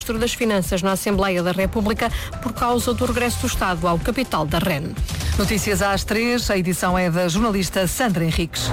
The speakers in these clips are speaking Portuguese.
Ministro das Finanças na Assembleia da República por causa do regresso do Estado ao capital da REN. Notícias às 3, a edição é da jornalista Sandra Henriques.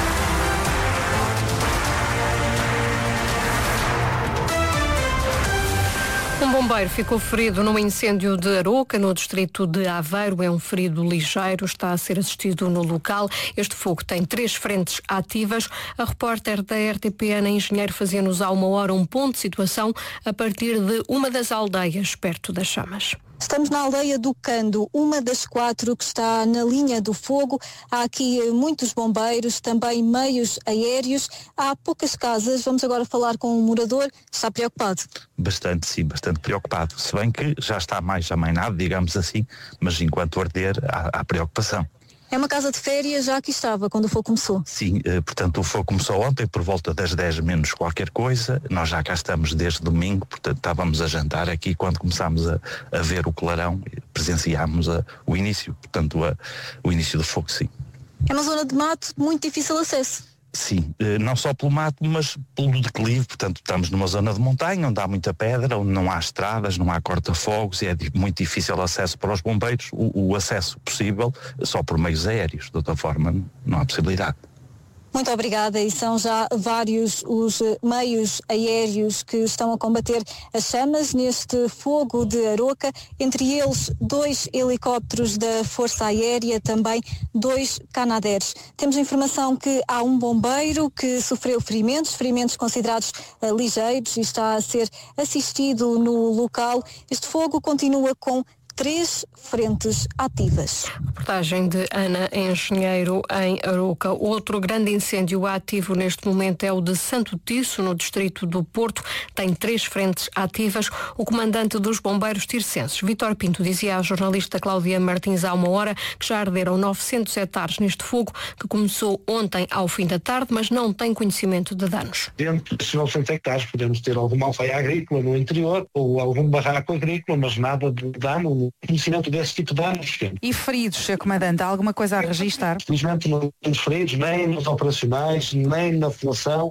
Um bombeiro ficou ferido num incêndio de Aroca, no distrito de Aveiro. É um ferido ligeiro, está a ser assistido no local. Este fogo tem 3 frentes ativas. A repórter da RTP, Ana Engenheiro, fazia-nos há uma hora um ponto de situação a partir de uma das aldeias perto das chamas. Estamos na aldeia do Cando, uma das 4 que está na linha do fogo. Há aqui muitos bombeiros, também meios aéreos. Há poucas casas. Vamos agora falar com um morador. Está preocupado? Bastante, sim, bastante preocupado. Se bem que já está mais amainado, digamos assim, mas enquanto arder há preocupação. É uma casa de férias, já aqui estava quando o fogo começou? Sim, portanto o fogo começou ontem por volta das 10 menos qualquer coisa. Nós já cá estamos desde domingo, portanto estávamos a jantar aqui quando começámos a ver o clarão, presenciámos o início, portanto o início do fogo, sim. É uma zona de mato de muito difícil acesso. Sim, não só pelo mato, mas pelo declive, portanto estamos numa zona de montanha onde há muita pedra, onde não há estradas, não há corta-fogos e é muito difícil o acesso para os bombeiros, o acesso possível só por meios aéreos, de outra forma não há possibilidade. Muito obrigada, e são já vários os meios aéreos que estão a combater as chamas neste fogo de Aroca, entre eles 2 helicópteros da Força Aérea, também 2 Canadairs. Temos a informação que há um bombeiro que sofreu ferimentos considerados ligeiros e está a ser assistido no local. Este fogo continua com 3 frentes ativas. Reportagem de Ana Engenheiro em Aroca. Outro grande incêndio ativo neste momento é o de Santo Tirso, no distrito do Porto. Tem 3 frentes ativas. O comandante dos bombeiros tircenses, Vítor Pinto, dizia à jornalista Cláudia Martins há uma hora que já arderam 900 hectares neste fogo, que começou ontem ao fim da tarde, mas não tem conhecimento de danos. Dentro desses 900 hectares podemos ter alguma alfaia agrícola no interior ou algum barraco agrícola, mas nada de dano, conhecimento desse tipo de danos. E feridos, Sr. Comandante, há alguma coisa a registrar? Felizmente não temos feridos, nem nos operacionais, nem na população.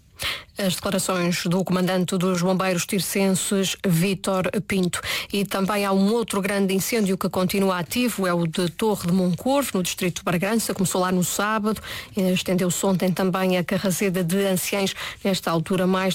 As declarações do comandante dos bombeiros tircenses, Vítor Pinto. E também há um outro grande incêndio que continua ativo, é o de Torre de Moncorvo, no distrito de Bragança. Começou lá no sábado, estendeu-se ontem também a Carraseda de Anciães. Nesta altura, mais de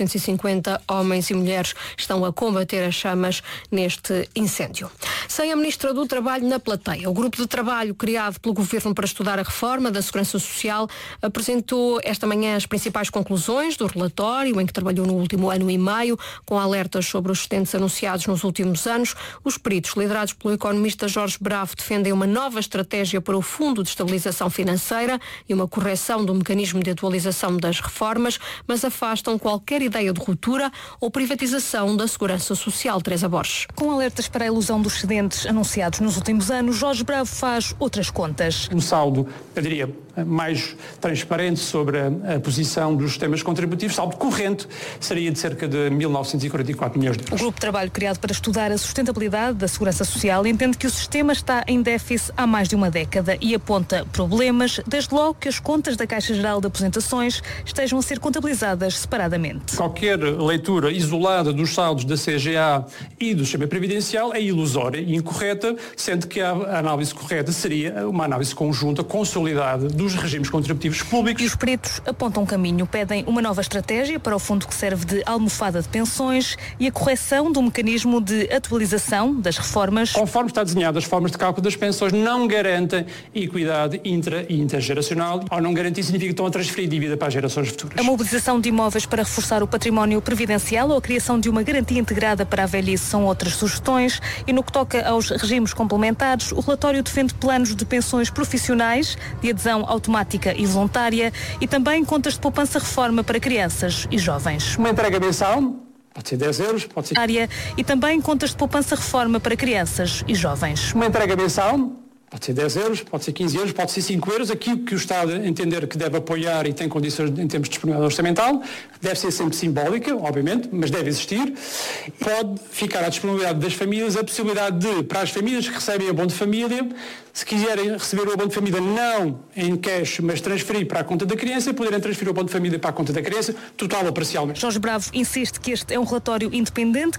450 homens e mulheres estão a combater as chamas neste incêndio. Sem a Ministra do Trabalho na plateia, o grupo de trabalho criado pelo Governo para estudar a reforma da Segurança Social apresentou esta manhã as principais conclusões do relatório, em que trabalhou no último ano e meio, com alertas sobre os excedentes anunciados nos últimos anos. Os peritos, liderados pelo economista Jorge Bravo, defendem uma nova estratégia para o Fundo de Estabilização Financeira e uma correção do mecanismo de atualização das reformas, mas afastam qualquer ideia de ruptura ou privatização da Segurança Social. Teresa Borges. Com alertas para a ilusão dos excedentes anunciados nos últimos anos, Jorge Bravo faz outras contas. Um saldo, eu diria, mais transparente sobre a posição dos sistemas contributivos, saldo corrente, seria de cerca de 1.944 milhões de euros. O grupo de trabalho criado para estudar a sustentabilidade da Segurança Social entende que o sistema está em déficit há mais de uma década e aponta problemas, desde logo que as contas da Caixa Geral de Aposentações estejam a ser contabilizadas separadamente. Qualquer leitura isolada dos saldos da CGA e do sistema previdencial é ilusória e incorreta, sendo que a análise correta seria uma análise conjunta, consolidada dos regimes contributivos públicos. E os peritos apontam um caminho, pedem uma nova estratégia para o fundo que serve de almofada de pensões e a correção do mecanismo de atualização das reformas. Conforme está desenhado, as formas de cálculo das pensões não garantem equidade intra e intergeracional. Ao não garantir, significa que estão a transferir dívida para as gerações futuras. A mobilização de imóveis para reforçar o património previdencial ou a criação de uma garantia integrada para a velhice são outras sugestões. E no que toca aos regimes complementares, o relatório defende planos de pensões profissionais, de adesão automática e voluntária e também contas de poupança-reforma para crianças e jovens. Uma entrega mensal, pode ser 10 euros, pode ser... E também contas de poupança-reforma para crianças e jovens. Uma entrega mensal, pode ser 10 euros, pode ser 15 euros, pode ser 5 euros, aquilo que o Estado entender que deve apoiar e tem condições em termos de disponibilidade orçamental, deve ser sempre simbólica, obviamente, mas deve existir. Pode ficar à disponibilidade das famílias a possibilidade de, para as famílias que recebem abono de família, se quiserem receber o abono de família não em cash, mas transferir para a conta da criança, poderem transferir o abono de família para a conta da criança, total ou parcialmente. Jorge Bravo insiste que este é um relatório independente